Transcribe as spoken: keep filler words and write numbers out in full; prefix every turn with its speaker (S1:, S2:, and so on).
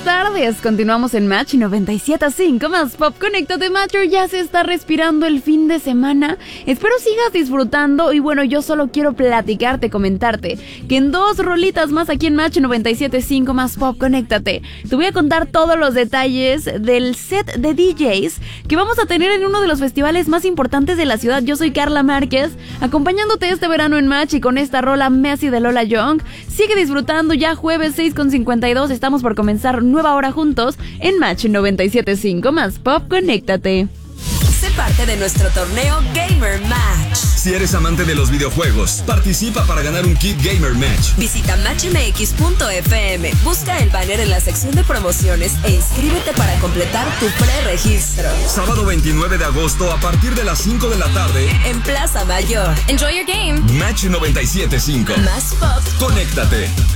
S1: tardes. Continuamos en Match noventa y siete punto cinco más Pop. Conéctate, Matcher. Ya se está respirando el fin de semana. Espero sigas disfrutando. Y bueno, yo solo quiero platicarte, comentarte que en dos rolitas más aquí en Match noventa y siete punto cinco más Pop. Conéctate. Te voy a contar todos los detalles del set de D Js que vamos a tener en uno de los festivales más importantes de la ciudad. Yo soy Carla Márquez, acompañándote este verano en Match y con esta rola Messi de Lola Young. Sigue disfrutando, ya jueves seis con cincuenta y dos. Estamos por comenzar nueva hora juntos en Match noventa y siete punto cinco más Pop. Conéctate.
S2: Sé parte de nuestro torneo Gamer Match.
S3: Si eres amante de los videojuegos, participa para ganar un kit Gamer Match.
S2: Visita match m x punto f m, busca el banner en la sección de promociones e inscríbete para completar tu preregistro.
S3: Sábado veintinueve de agosto a partir de las cinco de la tarde
S2: en Plaza Mayor. Enjoy your game.
S3: Match noventa y siete punto cinco.
S2: Más Pop.
S3: Conéctate.